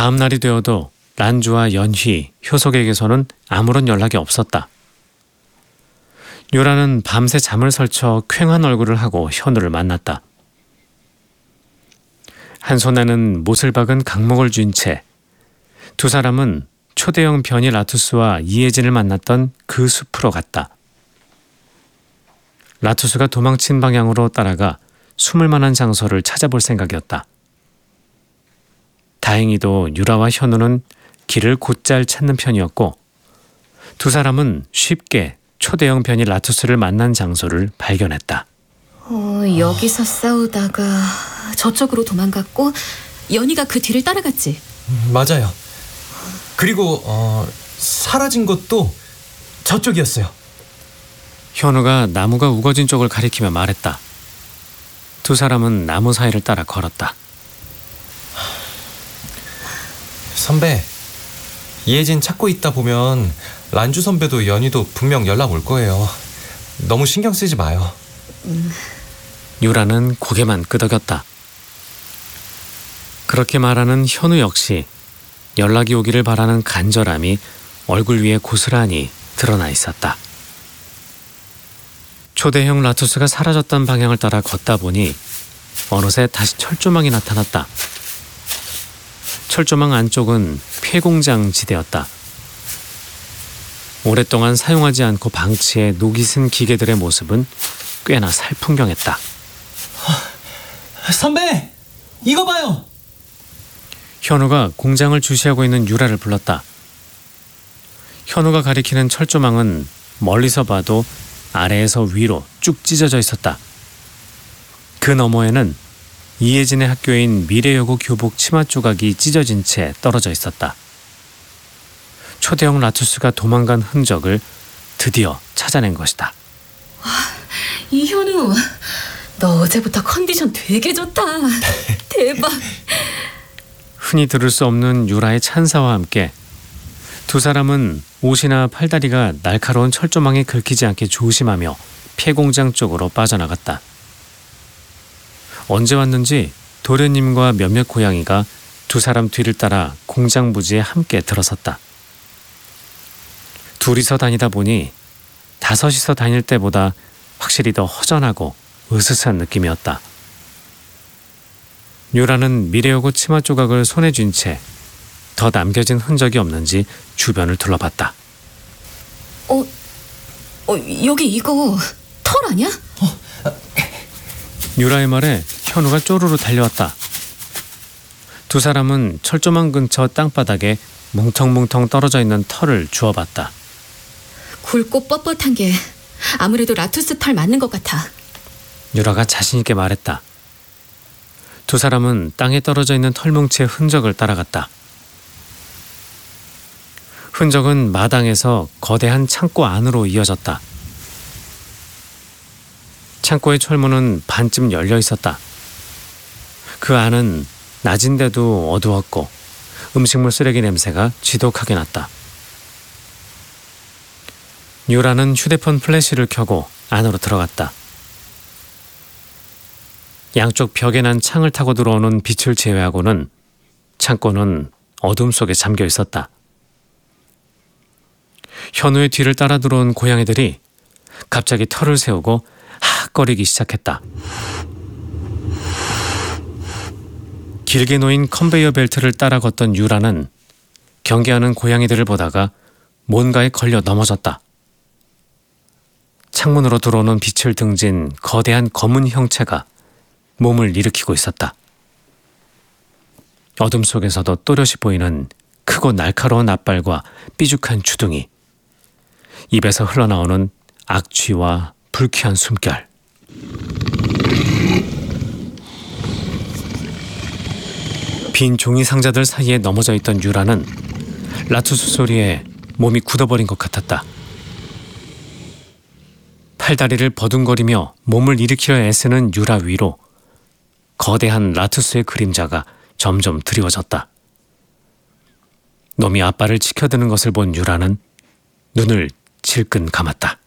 다음 날이 되어도 란주와 연희, 효석에게서는 아무런 연락이 없었다. 유라는 밤새 잠을 설쳐 퀭한 얼굴을 하고 현우를 만났다. 한 손에는 못을 박은 강목을 쥔 채 두 사람은 초대형 변이 라투스와 이혜진을 만났던 그 숲으로 갔다. 라투스가 도망친 방향으로 따라가 숨을 만한 장소를 찾아볼 생각이었다. 다행히도 유라와 현우는 길을 곧잘 찾는 편이었고 두 사람은 쉽게 초대형 변이 라투스를 만난 장소를 발견했다. 여기서 싸우다가 저쪽으로 도망갔고 연희가 그 뒤를 따라갔지. 맞아요. 그리고 사라진 곳도 저쪽이었어요. 현우가 나무가 우거진 쪽을 가리키며 말했다. 두 사람은 나무 사이를 따라 걸었다. 선배, 이혜진 찾고 있다 보면 란주 선배도 연희도 분명 연락 올 거예요. 너무 신경 쓰지 마요. 유라는 고개만 끄덕였다. 그렇게 말하는 현우 역시 연락이 오기를 바라는 간절함이 얼굴 위에 고스란히 드러나 있었다. 초대형 라투스가 사라졌던 방향을 따라 걷다 보니 어느새 다시 철조망이 나타났다. 철조망 안쪽은 폐공장 지대였다. 오랫동안 사용하지 않고 방치해 녹이 쓴 기계들의 모습은 꽤나 살풍경했다. 선배, 이거 봐요. 현우가 공장을 주시하고 있는 유라를 불렀다. 현우가 가리키는 철조망은 멀리서 봐도 아래에서 위로 쭉 찢어져 있었다. 그 너머에는 이혜진의 학교인 미래여고 교복 치마 조각이 찢어진 채 떨어져 있었다. 초대형 라투스가 도망간 흔적을 드디어 찾아낸 것이다. 이현우, 너 어제부터 컨디션 되게 좋다. 대박. 흔히 들을 수 없는 유라의 찬사와 함께 두 사람은 옷이나 팔다리가 날카로운 철조망에 긁히지 않게 조심하며 폐공장 쪽으로 빠져나갔다. 언제 왔는지 도련님과 몇몇 고양이가 두 사람 뒤를 따라 공장 부지에 함께 들어섰다. 둘이서 다니다 보니 다섯이서 다닐 때보다 확실히 더 허전하고 으스스한 느낌이었다. 유라는 미래여고 치마 조각을 손에 쥔 채 더 남겨진 흔적이 없는지 주변을 둘러봤다. 여기 이거 털 아니야? 유라의 말에 현우가 쪼르르 달려왔다. 두 사람은 철조망 근처 땅바닥에 뭉텅뭉텅 떨어져 있는 털을 주워봤다. 굵고 뻣뻣한 게 아무래도 라투스 털 맞는 것 같아. 유라가 자신있게 말했다. 두 사람은 땅에 떨어져 있는 털뭉치의 흔적을 따라갔다. 흔적은 마당에서 거대한 창고 안으로 이어졌다. 창고의 철문은 반쯤 열려 있었다. 그 안은 낮인데도 어두웠고 음식물 쓰레기 냄새가 지독하게 났다. 유라는 휴대폰 플래시를 켜고 안으로 들어갔다. 양쪽 벽에 난 창을 타고 들어오는 빛을 제외하고는 창고는 어둠 속에 잠겨 있었다. 현우의 뒤를 따라 들어온 고양이들이 갑자기 털을 세우고 하악거리기 시작했다. 길게 놓인 컨베이어 벨트를 따라 걷던 유라는 경계하는 고양이들을 보다가 뭔가에 걸려 넘어졌다. 창문으로 들어오는 빛을 등진 거대한 검은 형체가 몸을 일으키고 있었다. 어둠 속에서도 또렷이 보이는 크고 날카로운 앞발과 삐죽한 주둥이, 입에서 흘러나오는 악취와 불쾌한 숨결. 빈 종이 상자들 사이에 넘어져 있던 유라는 라투스 소리에 몸이 굳어버린 것 같았다. 팔다리를 버둥거리며 몸을 일으키려 애쓰는 유라 위로 거대한 라투스의 그림자가 점점 드리워졌다. 놈이 앞발을 치켜드는 것을 본 유라는 눈을 질끈 감았다.